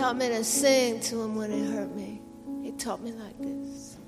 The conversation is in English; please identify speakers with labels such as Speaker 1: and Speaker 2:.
Speaker 1: taught me to sing to him when it hurt me. He taught me like this.